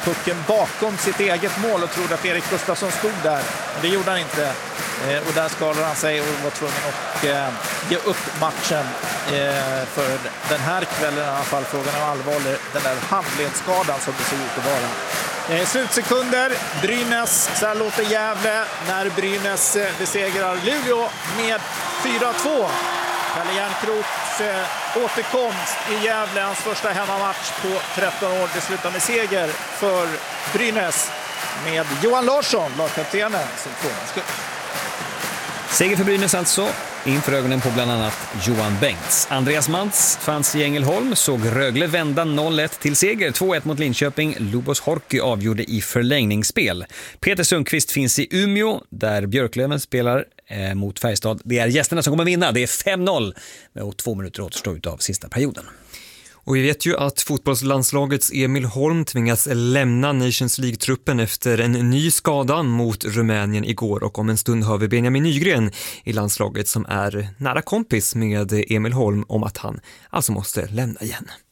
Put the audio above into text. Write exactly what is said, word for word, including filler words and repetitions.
pucken bakom sitt eget mål och trodde att Erik Gustafsson stod där. Men det gjorde han inte. Och där skadade han sig och var tvungen att eh, ge upp matchen eh, för den här kvällen i alla fall. Frågan är allvarlig, den där handledsskadan som det ser ut att vara. Eh, slutsekunder, Brynäs, så här låter Gävle när Brynäs eh, besegrar Luleå med fyra två. Kalle Järnkroks eh, återkomst i Gävle, hans första hemmamatch på tretton år. Det slutar med seger för Brynäs med Johan Larsson, lagkaptenen, som tvåmanskap. Seger för Brynäs alltså, inför ögonen på bland annat Johan Bengts. Andreas Mantz fanns i Ängelholm, såg Rögle vända noll ett till seger. två ett mot Linköping. Lubos Horky avgjorde i förlängningsspel. Peter Sundqvist finns i Umeå, där Björklöven spelar eh, mot Färjestad. Det är gästerna som kommer vinna. Det är fem noll och två minuter återstår av sista perioden. Och vi vet ju att fotbollslandslagets Emil Holm tvingas lämna Nations League-truppen efter en ny skada mot Rumänien igår. Och om en stund hör vi Benjamin Nygren i landslaget som är nära kompis med Emil Holm om att han alltså måste lämna igen.